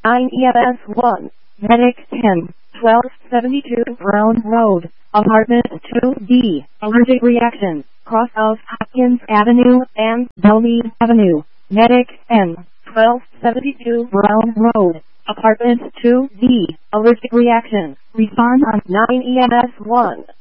9 EMS 1, Medic 10, 1272 Brown Road, Apartment 2D, allergic reaction, cross of Hopkins Avenue and Belmead Avenue, Medic 10, 1272 Brown Road, Apartment 2D, allergic reaction, respond on 9 EMS 1.